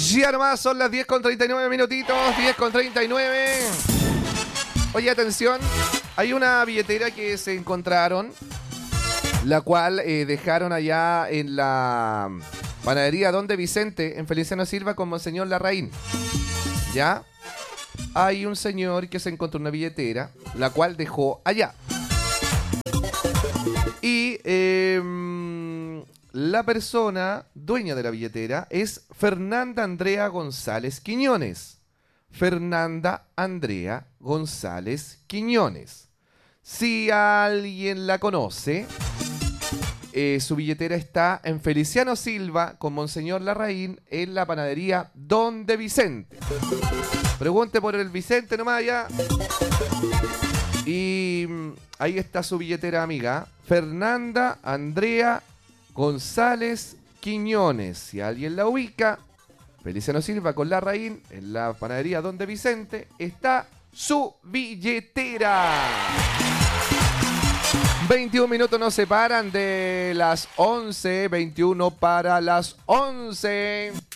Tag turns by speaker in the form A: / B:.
A: Ya nomás son las 10:39 minutitos, 10:39. Oye, atención, hay una billetera que se encontraron, la cual dejaron allá en la panadería Donde Vicente, en Feliciano Silva, con Monseñor Larraín. ¿Ya? Hay un señor que se encontró una billetera, la cual dejó allá. Y la persona dueña de la billetera es Fernanda Andrea González Quiñones. Fernanda Andrea González Quiñones. Si alguien la conoce, su billetera está en Feliciano Silva con Monseñor Larraín en la panadería Donde Vicente. Pregunte por el Vicente nomás allá. Y ahí está su billetera, amiga. Fernanda Andrea González Quiñones. Si alguien la ubica, Feliciano Silva con Larraín en la panadería Donde Vicente está su billetera. 21 minutos nos separan de las 11, 21 para las 11.